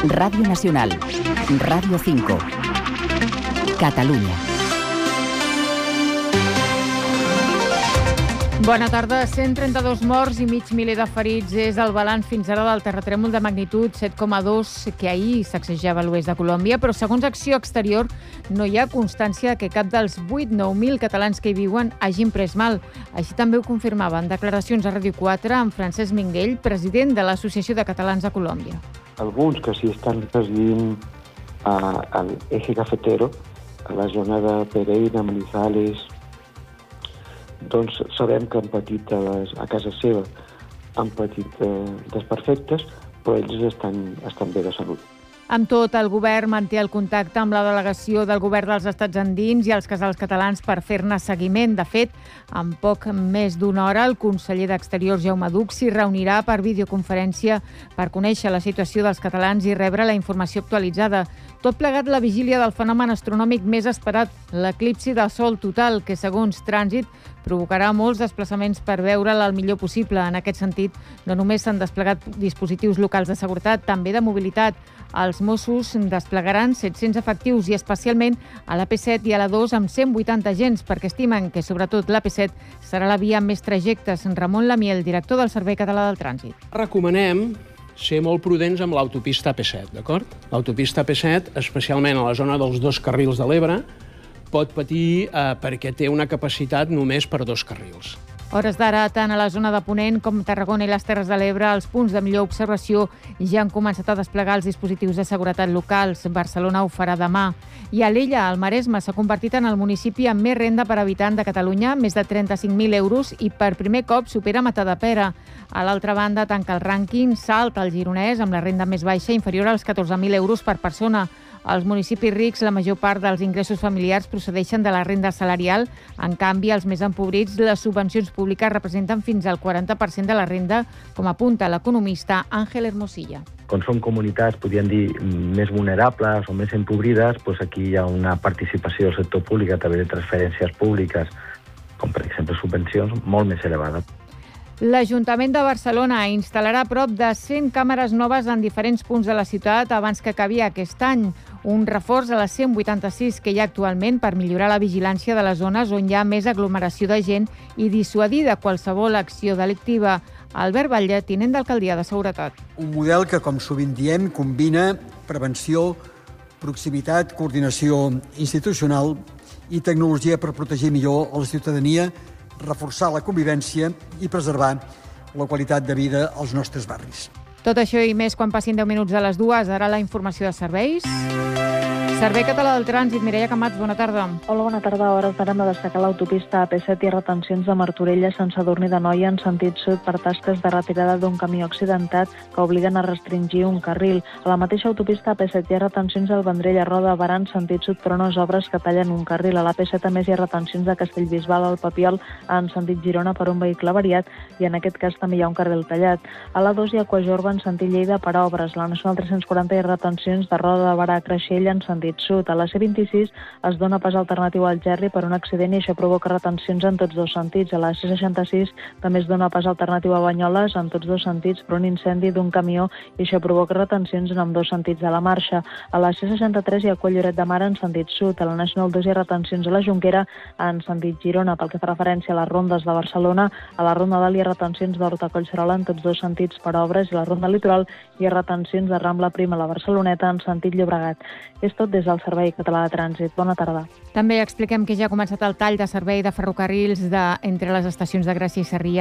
Radio Nacional, Radio 5, Catalunya. Bona tarda. 132 morts i mig miler de ferits és el balanç fins ara del terratrèmol de magnitud 7,2 que ahir sacsejava a l'oest de Colòmbia, però segons Acció Exterior no hi ha constància que cap dels 8-9.000 catalans que hi viuen hagin pres mal. Així també ho confirmava en declaracions a Ràdio 4 amb Francesc Minguell, president de l'Associació de Catalans de Colòmbia. Alguns que sí estan residint al eje cafetero, a la zona de Pereira, Manizales, doncs sabem que han patit a casa seva, han patit desperfectes, però ells estan bé de salut. Amb tot, el govern manté el contacte amb la delegació del govern dels Estats Andins i els casals catalans per fer-ne seguiment. De fet, en poc més d'una hora, el conseller d'Exteriors, Jaume Duch, s'hi reunirà per videoconferència per conèixer la situació dels catalans i rebre la informació actualitzada. Tot plegat la vigília del fenomen astronòmic més esperat, l'eclipsi de sol total, que, segons Trànsit, provocarà molts desplaçaments per veure'l el millor possible. En aquest sentit, no només s'han desplegat dispositius locals de seguretat, també de mobilitat. Els Mossos desplegaran 700 efectius i especialment a l'AP7 i a l'A2 amb 180 agents perquè estimen que sobretot l'AP7 serà la via amb més trajectes. Ramon Lamiel, director del Servei Català del Trànsit. Recomanem ser molt prudents amb l'autopista AP7, d'acord? L'autopista AP7, especialment a la zona dels 2 carrils de l'Ebre, pot patir perquè té una capacitat només per 2 carrils. Hores d'ara, tant a la zona de Ponent com Tarragona i les Terres de l'Ebre, els punts de millor observació ja han començat a desplegar els dispositius de seguretat locals. Barcelona ho farà demà. I Alella, al Maresme, s'ha convertit en el municipi amb més renda per habitant de Catalunya, més de 35.000 euros, i per primer cop supera Matadepera. A l'altra banda, tanca el rànquing Salt, el gironès, amb la renda més baixa, inferior als 14.000 euros per persona. Als municipis rics, la major part dels ingressos familiars procedeixen de la renda salarial. En canvi, als més empobrits, les subvencions públiques representen fins al 40% de la renda, com apunta l'economista Àngel Hermosilla. Quan són comunitats, podríem dir, més vulnerables o més empobrides, doncs aquí hi ha una participació del sector públic a través de transferències públiques, com per exemple subvencions, molt més elevada. L'Ajuntament de Barcelona instal·larà prop de 100 càmeres noves en diferents punts de la ciutat abans que acabi aquest any. Un reforç a les 186 que hi ha actualment per millorar la vigilància de les zones on hi ha més aglomeració de gent i dissuadir de qualsevol acció delictiva. Albert Batlle, tinent d'Alcaldia de Seguretat. Un model que, com sovint diem, combina prevenció, proximitat, coordinació institucional i tecnologia per protegir millor la ciutadania, reforçar la convivència i preservar la qualitat de vida als nostres barris. Tot això i més quan passin 10 minuts de les 2. Ara la informació de serveis. Servei Català del Trànsit, Mireia Camats, bona tarda. Hola, bona tarda. A hores d'ara hem de destacar l'autopista AP7 i retencions de Martorell a Sant Sadurní d'Anoia en sentit sud per tasques de retirada d'un camió accidentat que obliguen a restringir un carril. A la mateixa autopista AP7 hi ha retencions al Vendrell a Roda de Barà en sentit sud per unes obres que tallen un carril. A l'AP7 a més hi ha retencions de Castellbisbal al Papiol en sentit Girona per un vehicle avariat i en aquest cas també hi ha un carril tallat. A l'A2 hi ha Quajorba en sentit Lleida per obres. La Nacional 340 hi ha retencions de Roda de Barà a Creixell en sentit sud. A la C26 es dona pas alternatiu al Gerri per un accident i això provoca retencions en tots 2 sentits. A la C66 també es dona pas alternatiu a Banyoles en tots 2 sentits per un incendi d'un camió i això provoca retencions en ambdós sentits de la marxa. A la C63 hi ha Coll Lloret de Mar en sentit sud. A la Nacional 2 hi ha retencions a la Jonquera en sentit Girona. Pel que fa referència a les rondes de Barcelona, a la Ronda Dalt hi ha retencions d'Horta a Collserola en tots 2 sentits per obres i a la Ronda Litoral hi ha retencions de Rambla Prima a la Barceloneta en sentit Llobregat. És tot des del Servei Català de Trànsit. Bona tarda. També expliquem que ja ha començat el tall de servei de ferrocarrils entre les estacions de Gràcia i Sarrià